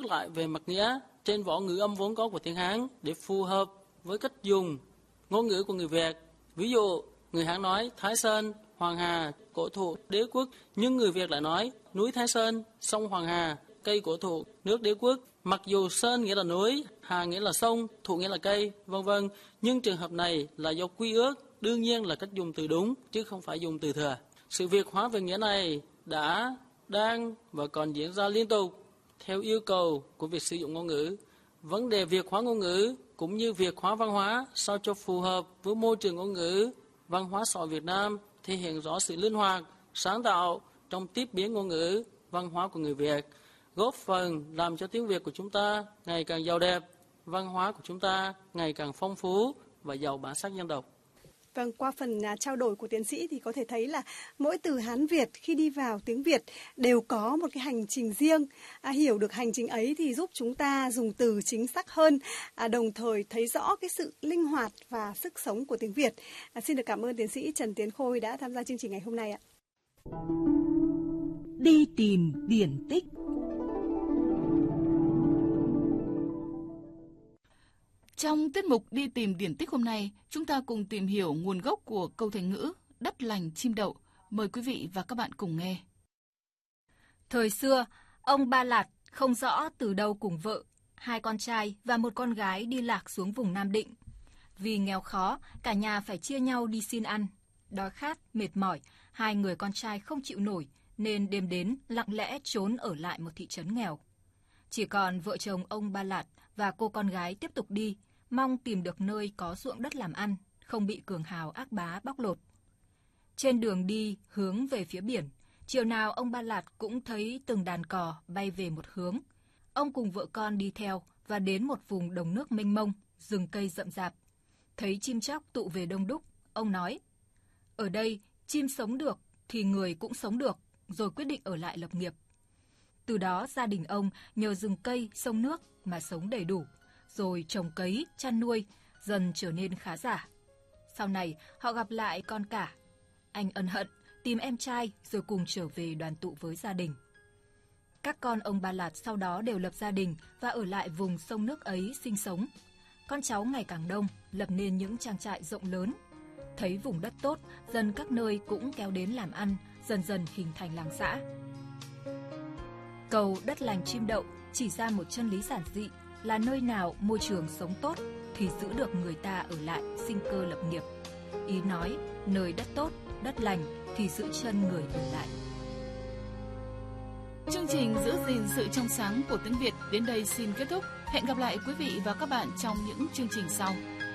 lại về mặt nghĩa trên võ ngữ âm vốn có của tiếng Hán để phù hợp với cách dùng ngôn ngữ của người Việt. Ví dụ, người Hán nói Thái Sơn, Hoàng Hà, cổ thụ, đế quốc, nhưng người Việt lại nói núi Thái Sơn, sông Hoàng Hà, cây cổ thụ, nước đế quốc. Mặc dù sơn nghĩa là núi, hà nghĩa là sông, thụ nghĩa là cây, vân vân, nhưng trường hợp này là do quy ước, đương nhiên là cách dùng từ đúng chứ không phải dùng từ thừa. Sự Việt hóa về nghĩa này đã, đang và còn diễn ra liên tục theo yêu cầu của việc sử dụng ngôn ngữ. Vấn đề Việt hóa ngôn ngữ cũng như Việt hóa văn hóa sao cho phù hợp với môi trường ngôn ngữ, văn hóa xã hội Việt Nam thể hiện rõ sự linh hoạt, sáng tạo trong tiếp biến ngôn ngữ, văn hóa của người Việt, góp phần làm cho tiếng Việt của chúng ta ngày càng giàu đẹp, văn hóa của chúng ta ngày càng phong phú và giàu bản sắc dân tộc. Vâng, qua phần trao đổi của tiến sĩ thì có thể thấy là mỗi từ Hán Việt khi đi vào tiếng Việt đều có một cái hành trình riêng. Hiểu được hành trình ấy thì giúp chúng ta dùng từ chính xác hơn, đồng thời thấy rõ cái sự linh hoạt và sức sống của tiếng Việt. Xin được cảm ơn tiến sĩ Trần Tiến Khôi đã tham gia chương trình ngày hôm nay ạ. Đi tìm điển tích. Trong tiết mục Đi tìm điển tích hôm nay, chúng ta cùng tìm hiểu nguồn gốc của câu thành ngữ đất lành chim đậu. Mời quý vị và các bạn cùng nghe. Thời xưa, ông Ba Lạt không rõ từ đâu cùng vợ, 2 con trai và 1 con gái đi lạc xuống vùng Nam Định. Vì nghèo khó, cả nhà phải chia nhau đi xin ăn. Đói khát, mệt mỏi, 2 người con trai không chịu nổi nên đêm đến lặng lẽ trốn ở lại một thị trấn nghèo. Chỉ còn vợ chồng ông Ba Lạt và cô con gái tiếp tục đi, mong tìm được nơi có ruộng đất làm ăn, không bị cường hào ác bá bóc lột. Trên đường đi hướng về phía biển, chiều nào ông Ba Lạt cũng thấy từng đàn cò bay về một hướng. Ông cùng vợ con đi theo và đến một vùng đồng nước mênh mông, rừng cây rậm rạp. Thấy chim chóc tụ về đông đúc, ông nói: ở đây chim sống được thì người cũng sống được, rồi quyết định ở lại lập nghiệp. Từ đó gia đình ông nhờ rừng cây, sông nước mà sống đầy đủ, rồi trồng cấy, chăn nuôi, dần trở nên khá giả. Sau này họ gặp lại con cả. Anh ân hận, tìm em trai rồi cùng trở về đoàn tụ với gia đình. Các con ông Ba Lạt sau đó đều lập gia đình và ở lại vùng sông nước ấy sinh sống. Con cháu ngày càng đông, lập nên những trang trại rộng lớn. Thấy vùng đất tốt, dần các nơi cũng kéo đến làm ăn, dần dần hình thành làng xã. Câu đất lành chim đậu chỉ ra một chân lý giản dị là nơi nào môi trường sống tốt thì giữ được người ta ở lại sinh cơ lập nghiệp. Ý nói, nơi đất tốt, đất lành thì giữ chân người ở lại. Chương trình giữ gìn sự trong sáng của tiếng Việt đến đây xin kết thúc. Hẹn gặp lại quý vị và các bạn trong những chương trình sau.